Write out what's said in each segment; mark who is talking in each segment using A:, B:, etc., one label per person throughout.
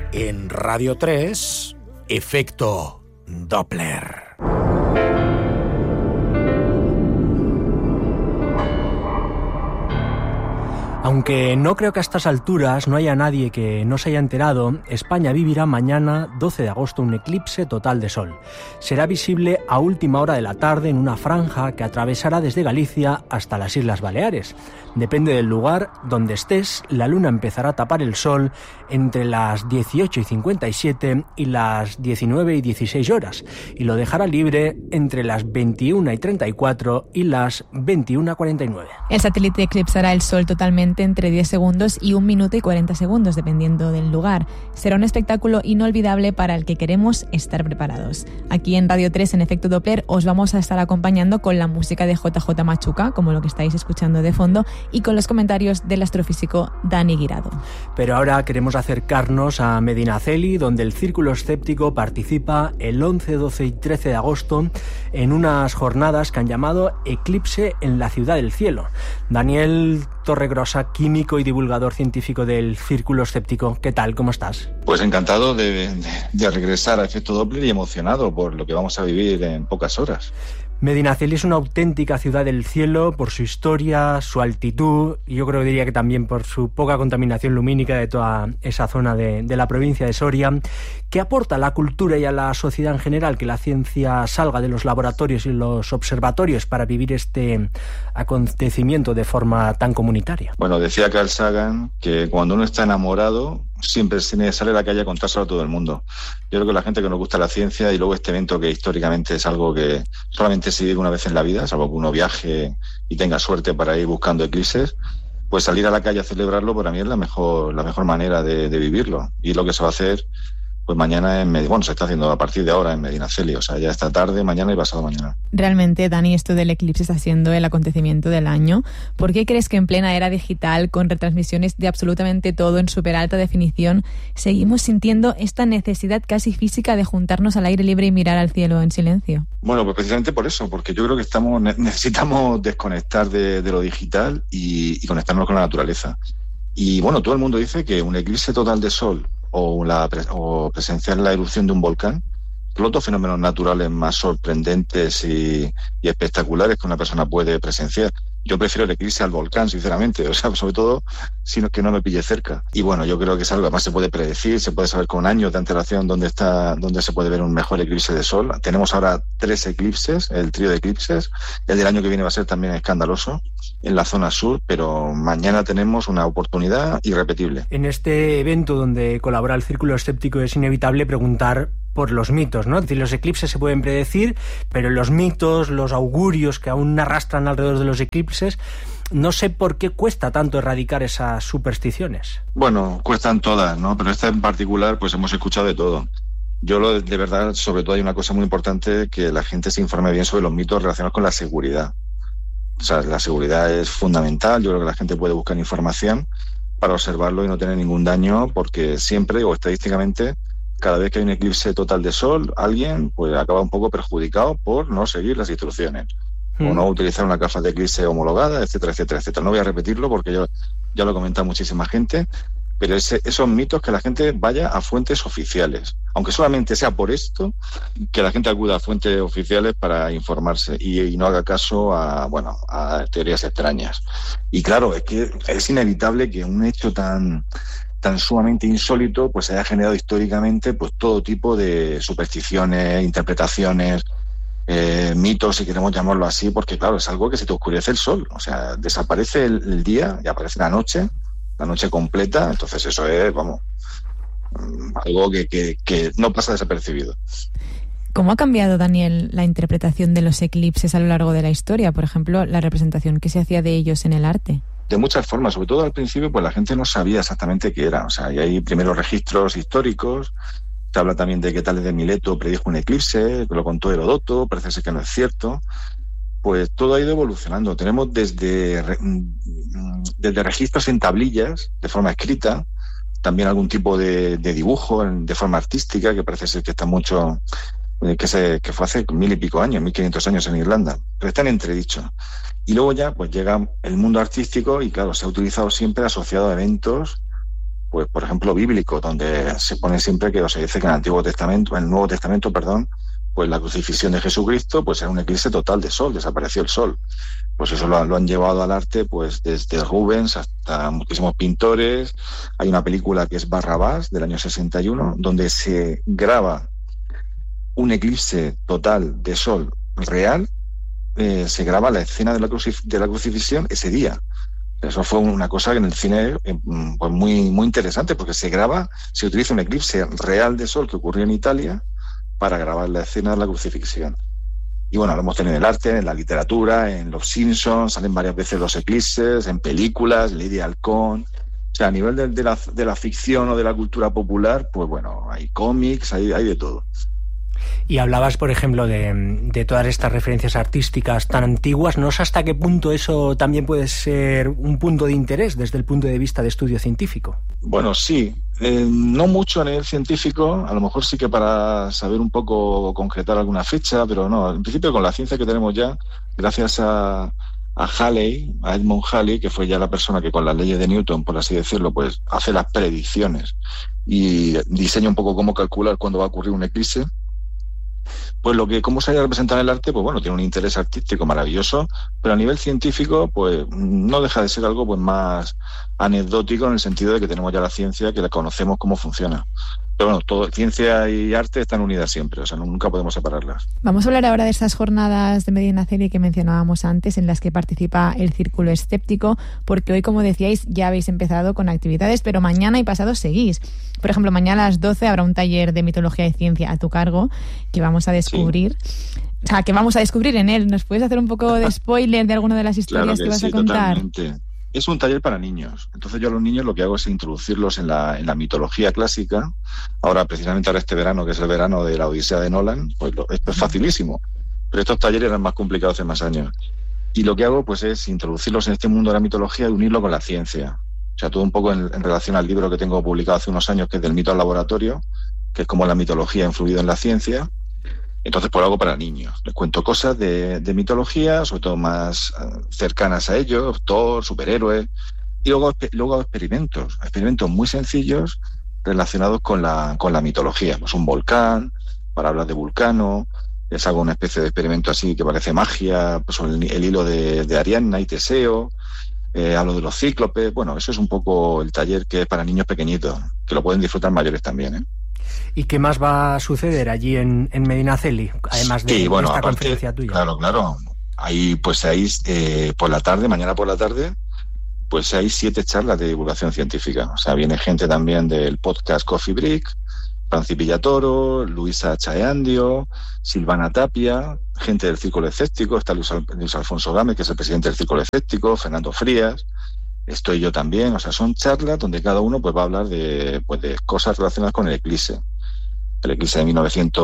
A: En Radio 3, Efecto Doppler. Aunque no creo que a estas alturas no haya nadie que no se haya enterado, España vivirá mañana, 12 de agosto, un eclipse total de sol. Será visible a última hora de la tarde en una franja que atravesará desde Galicia hasta las Islas Baleares. Depende del lugar donde estés, la luna empezará a tapar el sol entre las 18:57 y las 19:16 horas y lo dejará libre entre las 21:34 y las 21:49.
B: El satélite eclipsará el sol totalmente entre 10 segundos y 1 minuto y 40 segundos, dependiendo del lugar. Será un espectáculo inolvidable para el que queremos estar preparados. Aquí en Radio 3, en Efecto Doppler, os vamos a estar acompañando con la música de JJ Machuca, como lo que estáis escuchando de fondo, y con los comentarios del astrofísico Dani Guirado.
A: Pero ahora queremos acercarnos a Medinaceli, donde el Círculo Escéptico participa el 11, 12 y 13 de agosto en unas jornadas que han llamado Eclipse en la Ciudad del Cielo. Daniel Torregrosa, químico y divulgador científico del Círculo Escéptico. ¿Qué tal? ¿Cómo estás?
C: Pues encantado de regresar a Efecto Doppler y emocionado por lo que vamos a vivir en pocas horas.
A: Medinaceli es una auténtica ciudad del cielo por su historia, su altitud y yo creo que diría que también por su poca contaminación lumínica de toda esa zona de la provincia de Soria. ¿Qué aporta a la cultura y a la sociedad en general que la ciencia salga de los laboratorios y los observatorios para vivir este acontecimiento de forma tan comunitaria?
C: Bueno, decía Carl Sagan que cuando uno está enamorado siempre sale a la calle a contárselo a todo el mundo. Yo creo que la gente que nos gusta la ciencia y luego este evento que históricamente es algo que solamente se vive una vez en la vida, salvo que uno viaje y tenga suerte para ir buscando eclipses, pues salir a la calle a celebrarlo para mí es la mejor manera de vivirlo. Y lo que se va a hacer pues mañana se está haciendo a partir de ahora en Medinaceli, o sea, ya esta tarde, mañana y pasado mañana.
B: Realmente, Dani, esto del eclipse está siendo el acontecimiento del año. ¿Por qué crees que en plena era digital, con retransmisiones de absolutamente todo en súper alta definición, seguimos sintiendo esta necesidad casi física de juntarnos al aire libre y mirar al cielo en silencio?
C: Bueno, pues precisamente por eso, porque yo creo que necesitamos desconectar de lo digital y conectarnos con la naturaleza. Y bueno, todo el mundo dice que un eclipse total de sol o presenciar la erupción de un volcán, los dos fenómenos naturales más sorprendentes y espectaculares que una persona puede presenciar. Yo prefiero el eclipse al volcán, sinceramente, o sea, sobre todo si no es que no me pille cerca. Y bueno, yo creo que es algo que además se puede predecir, se puede saber con años de antelación dónde se puede ver un mejor eclipse de sol. Tenemos ahora 3 eclipses, el trío de eclipses. El del año que viene va a ser también escandaloso en la zona sur, pero mañana tenemos una oportunidad irrepetible.
A: En este evento donde colabora el Círculo Escéptico es inevitable preguntar por los mitos, ¿no? Es decir, los eclipses se pueden predecir, pero los mitos, los augurios que aún arrastran alrededor de los eclipses, no sé por qué cuesta tanto erradicar esas supersticiones.
C: Bueno, cuestan todas, ¿no? Pero esta en particular, pues hemos escuchado de todo. De verdad, sobre todo hay una cosa muy importante, que la gente se informe bien sobre los mitos relacionados con la seguridad. O sea, la seguridad es fundamental. Yo creo que la gente puede buscar información para observarlo y no tener ningún daño, porque siempre o estadísticamente cada vez que hay un eclipse total de sol, alguien pues acaba un poco perjudicado por no seguir las instrucciones o no utilizar una gafas de eclipse homologada, etcétera, etcétera, etcétera. No voy a repetirlo porque ya lo ha comentado muchísima gente, pero esos mitos, que la gente vaya a fuentes oficiales, aunque solamente sea por esto, que la gente acuda a fuentes oficiales para informarse y no haga caso a teorías extrañas. Y claro, es que es inevitable que un hecho tan sumamente insólito pues haya generado históricamente pues todo tipo de supersticiones, interpretaciones, mitos, si queremos llamarlo así, porque claro, es algo que se te oscurece el sol, o sea, desaparece el día y aparece la noche completa, entonces eso es, algo que no pasa desapercibido.
B: ¿Cómo ha cambiado, Daniel, la interpretación de los eclipses a lo largo de la historia? Por ejemplo, la representación que se hacía de ellos en el arte.
C: De muchas formas, sobre todo al principio, pues la gente no sabía exactamente qué era. O sea, y hay primeros registros históricos. Se habla también de que Tales de Mileto predijo un eclipse, que lo contó Heródoto, parece ser que no es cierto. Pues todo ha ido evolucionando. Tenemos desde registros en tablillas, de forma escrita, también algún tipo de dibujo de forma artística, que parece ser que está mucho, que fue hace 1000 y pico años, 1500 años en Irlanda, pero está en entredicho. Y luego ya pues llega el mundo artístico y claro, se ha utilizado siempre asociado a eventos pues por ejemplo bíblico, donde se pone siempre que, o se dice que en el Nuevo Testamento, pues la crucifixión de Jesucristo, pues era un eclipse total de sol, desapareció el sol. Pues eso lo han llevado al arte, pues desde Rubens hasta muchísimos pintores. Hay una película que es Barrabás, del año 61, donde se graba un eclipse total de sol real, se graba la escena de la crucifixión ese día. Eso fue una cosa que en el cine pues muy, muy interesante, porque se utiliza un eclipse real de sol que ocurrió en Italia para grabar la escena de la crucifixión. Y bueno, lo hemos tenido en el arte, en la literatura, en Los Simpsons, salen varias veces los eclipses, en películas, Lady Halcón. O sea, a nivel de la ficción o de la cultura popular, pues bueno, hay cómics, hay de todo.
A: Y hablabas, por ejemplo, de todas estas referencias artísticas tan antiguas. No sé hasta qué punto eso también puede ser un punto de interés desde el punto de vista de estudio científico.
C: Bueno, sí. No mucho a nivel científico, a lo mejor sí que para saber un poco concretar alguna fecha, pero no. En principio, con la ciencia que tenemos ya, gracias a Edmund Halley, que fue ya la persona que con las leyes de Newton, por así decirlo, pues hace las predicciones y diseña un poco cómo calcular cuándo va a ocurrir un eclipse. Pues cómo se haya representado en el arte, pues bueno, tiene un interés artístico maravilloso, pero a nivel científico, pues no deja de ser algo pues más anecdótico, en el sentido de que tenemos ya la ciencia, que la conocemos cómo funciona. Pero bueno, ciencia y arte están unidas siempre, o sea, nunca podemos separarlas.
B: Vamos a hablar ahora de estas jornadas de Medinaceli que mencionábamos antes, en las que participa el Círculo Escéptico, porque hoy, como decíais, ya habéis empezado con actividades, pero mañana y pasado seguís. Por ejemplo, mañana a las 12 habrá un taller de mitología y ciencia a tu cargo, que vamos a descubrir. Sí. O sea, que vamos a descubrir en él. ¿Nos puedes hacer un poco de spoiler de alguna de las historias que vas a contar?
C: Totalmente. Es un taller para niños. Entonces yo a los niños lo que hago es introducirlos en la mitología clásica. Precisamente este verano, que es el verano de la Odisea de Nolan, pues esto es facilísimo. Pero estos talleres eran más complicados hace más años. Y lo que hago pues es introducirlos en este mundo de la mitología y unirlo con la ciencia. O sea, todo un poco en relación al libro que tengo publicado hace unos años, que es Del mito al laboratorio, que es cómo la mitología ha influido en la ciencia. Entonces, pues lo hago para niños. Les cuento cosas de mitología, sobre todo más cercanas a ellos, Thor, superhéroes, y luego hago experimentos muy sencillos relacionados con la mitología. Pues un volcán, para hablar de Vulcano, les hago una especie de experimento así que parece magia, pues el hilo de Ariadna y Teseo, hablo de los cíclopes. Bueno, eso es un poco el taller que es para niños pequeñitos, que lo pueden disfrutar mayores también, ¿eh?
A: ¿Y qué más va a suceder allí en Medinaceli, además de esta conferencia tuya?
C: Claro. Ahí pues hay mañana por la tarde, pues hay 7 charlas de divulgación científica. O sea, viene gente también del podcast Coffee Break, Franci Villatoro, Luisa Chaeandio, Silvana Tapia, gente del Círculo Escéptico, está Luis Alfonso Gámez, que es el presidente del Círculo Escéptico, Fernando Frías, estoy yo también. O sea, son charlas donde cada uno pues va a hablar de cosas relacionadas con el eclipse. El eclipse de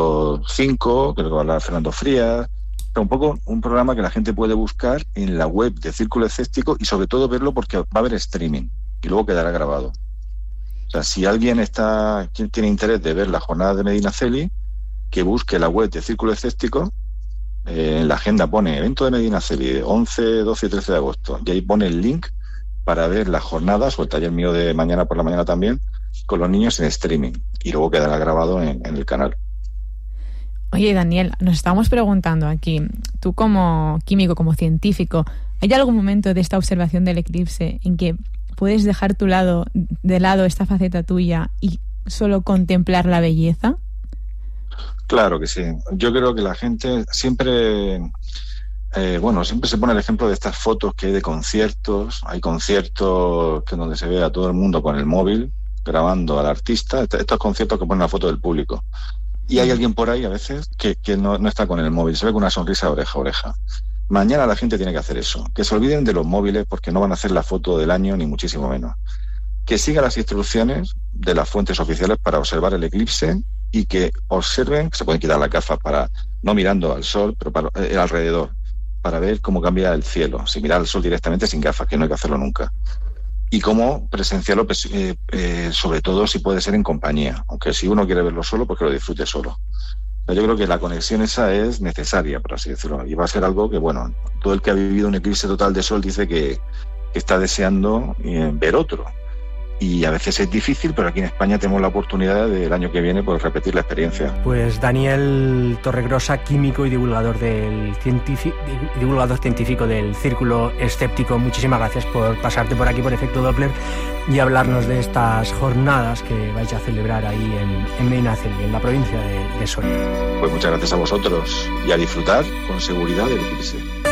C: 1905, creo que va a hablar Fernando Frías. Pero un poco un programa que la gente puede buscar en la web de Círculo Escéptico y sobre todo verlo porque va a haber streaming y luego quedará grabado. O sea, si alguien tiene interés de ver la jornada de Medinaceli, que busque la web de Círculo Escéptico. En la agenda pone evento de Medinaceli, 11, 12 y 13 de agosto. Y ahí pone el link para ver las jornadas, o el taller mío de mañana por la mañana también, con los niños en streaming. Y luego quedará grabado en el canal.
B: Oye, Daniel, nos estamos preguntando aquí, tú como químico, como científico, ¿hay algún momento de esta observación del eclipse en que puedes dejar de lado esta faceta tuya y solo contemplar la belleza?
C: Claro que sí. Yo creo que la gente siempre se pone el ejemplo de estas fotos que hay de conciertos. Hay conciertos donde se ve a todo el mundo con el móvil grabando al artista. Estos conciertos que ponen la foto del público. Y hay alguien por ahí a veces que no está con el móvil. Se ve con una sonrisa oreja a oreja. Mañana la gente tiene que hacer eso. Que se olviden de los móviles porque no van a hacer la foto del año ni muchísimo menos. Que sigan las instrucciones de las fuentes oficiales para observar el eclipse y que observen, que se pueden quitar las gafas para no mirando al sol, pero para el alrededor, para ver cómo cambia el cielo. Si mirar al sol directamente sin gafas, que no hay que hacerlo nunca. Y cómo presenciarlo, sobre todo si puede ser en compañía. Aunque si uno quiere verlo solo, pues que lo disfrute solo. Yo creo que la conexión esa es necesaria, por así decirlo. Y va a ser algo que, bueno, todo el que ha vivido un eclipse total de sol dice que está deseando ver otro. y a veces es difícil, pero aquí en España tenemos la oportunidad del año que viene pues repetir la experiencia.
A: Pues Daniel Torregrosa, químico y divulgador científico del Círculo Escéptico, muchísimas gracias por pasarte por aquí por Efecto Doppler y hablarnos de estas jornadas que vais a celebrar ahí en Medinaceli, en la provincia de Soria.
C: Pues muchas gracias a vosotros y a disfrutar con seguridad del eclipse.